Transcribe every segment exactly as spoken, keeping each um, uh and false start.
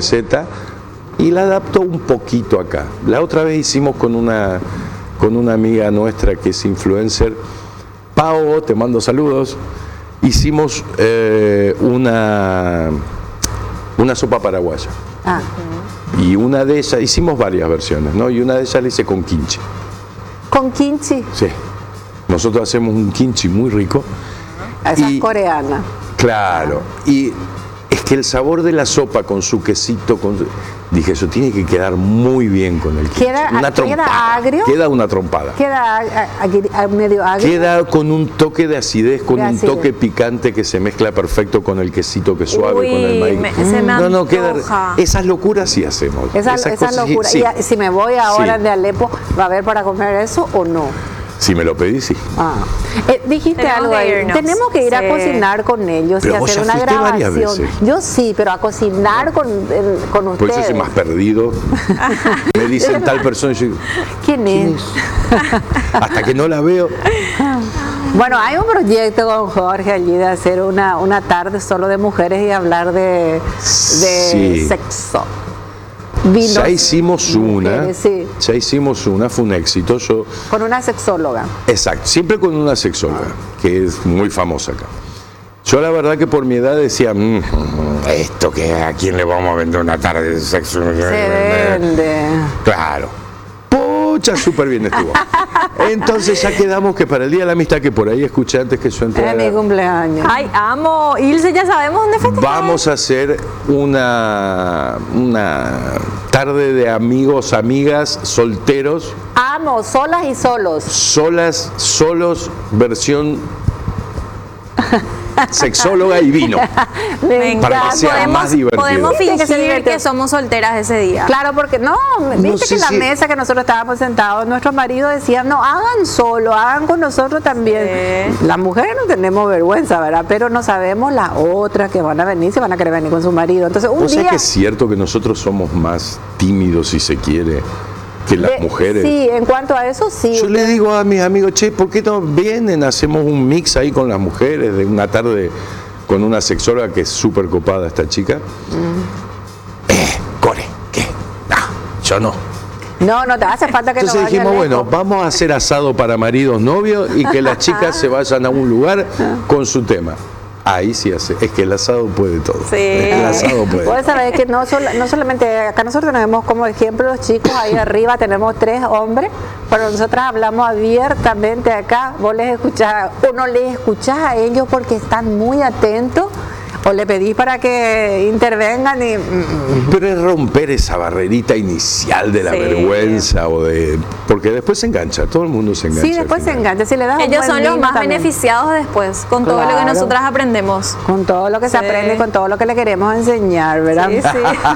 receta y la adapto un poquito acá. La otra vez hicimos con una, con una amiga nuestra que es influencer, Pau, te mando saludos, hicimos eh, una, una sopa paraguaya. Ah. Y una de ellas, hicimos varias versiones, ¿no? Y una de ellas la hice con kimchi. ¿Con kimchi? Sí. Nosotros hacemos un kimchi muy rico. Esa y, es coreana. Claro. Y es que el sabor de la sopa con su quesito, con su, dije, eso tiene que quedar muy bien con el kimchi. ¿Queda, una trompada. ¿Queda agrio? Queda una trompada. ¿Queda a, a, a medio agrio? Queda con un toque de acidez, con de un acidez. toque picante que se mezcla perfecto con el quesito que es suave, Uy, con el maíz. Me, se me no, no, queda. antoja. Esas locuras sí hacemos. Esa, esas esa cosas, locura. sí. Y si me voy ahora Sí. de Alepo, ¿va a haber para comer eso o no? Si me lo pedís, sí. Ah. Eh, dijiste Tenemos algo que ahí. irnos. Tenemos que ir a Sí. cocinar con ellos Pero y vos hacer ya una fuiste varias grabación. veces. Yo sí, pero a cocinar con, eh, con Por ustedes. eso soy más perdido. Me dicen tal persona y yo digo, ¿Quién es? hasta que no la veo. Bueno, hay un proyecto con Jorge allí de hacer una, una tarde solo de mujeres y hablar de, de Sí. sexo. Vinos, Ya hicimos una, mujeres, sí, ya hicimos una, fue un éxito. Yo, con una sexóloga. exacto, siempre con una sexóloga, que es muy famosa acá. Yo la verdad que por mi edad decía, mmm, esto que a quién le vamos a vender una tarde de sexo. Se vende. Claro. Pucha, súper bien estuvo. Entonces ya quedamos que para el Día de la Amistad, que por ahí escuché antes que su Es entrada, mi cumpleaños. Ay, amo. Ilse, ya sabemos dónde festejar. vamos a hacer una, una tarde de amigos, amigas, solteros, Amo, solas y solos. solas, solos, versión sexóloga y vino. Me Para encanta. que sea podemos, más divertido. podemos Tiene que ser fingir divertido. que somos solteras ese día. Claro, porque no, viste sé que la si- mesa que nosotros estábamos sentados, nuestros maridos decían, no, hagan solo, hagan con nosotros también. Sí. Las mujeres no tenemos vergüenza, ¿verdad? Pero no sabemos las otras que van a venir, si van a querer venir con su marido. Entonces, un ¿Vos sabés día... que es cierto que nosotros somos más tímidos, si se quiere, que las de- mujeres? Sí, en cuanto a eso, sí. Yo le digo a mis amigos, che, ¿por qué no vienen? Hacemos un mix ahí con las mujeres de una tarde con una sexóloga que es súper copada esta chica. Mm. Eh, Core, ¿qué? No, yo no. No, no te hace falta que Entonces no dijimos, vaya bueno, lejos. vamos a hacer asado para maridos, novios y que las chicas se vayan a un lugar con su tema. Ahí sí hace, es que el asado puede todo. Sí. El asado puede. Vos sabés que no, sol- no solamente acá nosotros tenemos como ejemplo los chicos, ahí arriba tenemos tres hombres, pero nosotras hablamos abiertamente acá, vos les escuchás, o no les escuchás a ellos porque están muy atentos, o le pedís para que intervengan y... Pero es romper esa barrerita inicial de la Sí. vergüenza o de... Porque después se engancha, todo el mundo se engancha. Sí, al después se final. engancha, si le das un Ellos buen son los mimo más también. beneficiados después, con todo lo que Claro. nosotras aprendemos. Con todo lo que se Sí. aprende, con todo lo que le queremos enseñar, ¿verdad? Sí,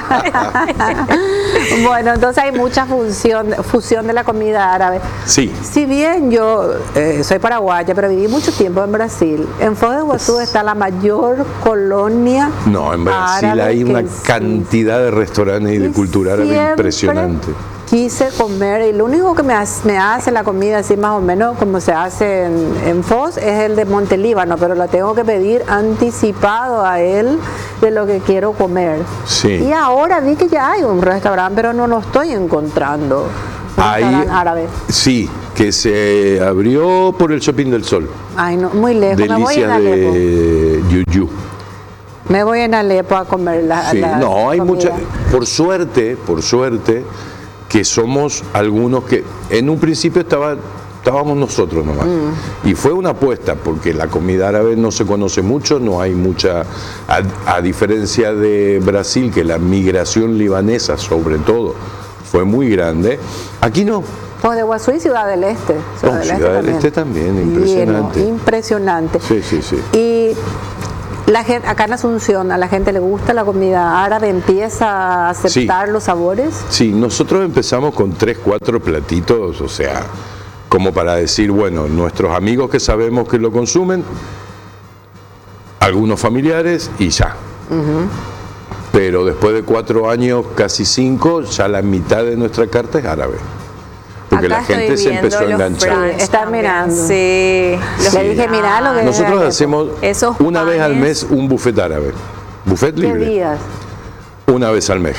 sí. Bueno, entonces hay mucha fusión, fusión de la comida árabe. Sí. Si bien yo eh, soy paraguaya, pero viví mucho tiempo en Brasil, en Foz de Iguazú está la mayor colonia. No, en Brasil árabe hay que una existe. cantidad de restaurantes y de Y cultura árabe siempre impresionante. Quise comer y lo único que me hace, me hace la comida así más o menos como se hace en, en Foz es el de Montelíbano, pero lo tengo que pedir anticipado a él de lo que quiero comer. Sí. Y ahora vi que ya hay un restaurante, pero no lo estoy encontrando. Un Ahí, restaurante árabe. sí, que se abrió por el Shopping del Sol. Ay, no, muy lejos. Me voy en Delicias Alepo. de Yuyu. Me voy en Alepo a comer la, Sí, la no, hay comida. mucha. Por suerte, por suerte, que somos algunos que en un principio estaba, estábamos nosotros nomás. Mm. Y fue una apuesta, porque la comida árabe no se conoce mucho, no hay mucha. A, a diferencia de Brasil, que la migración libanesa, sobre todo, fue muy grande. Aquí no. Foz de Iguazú y Ciudad del Este. No, Ciudad del Este también, impresionante. Lleno, impresionante. Sí, sí, sí. Y la gente, acá en Asunción, a la gente le gusta la comida árabe, empieza a aceptar Sí. los sabores. Sí, nosotros empezamos con tres, cuatro platitos, o sea, como para decir, bueno, nuestros amigos que sabemos que lo consumen, algunos familiares y ya. Pero después de cuatro años, casi cinco, ya la mitad de nuestra carta es árabe. Porque Acá la gente estoy se empezó a viendo los enganchar. brunch Está también. mirando. Sí. los Le dije, mirá lo que- Nosotros Alepo. hacemos Esos una vez al panes. mes un buffet árabe. Buffet ¿Qué libre. días? Una vez al mes.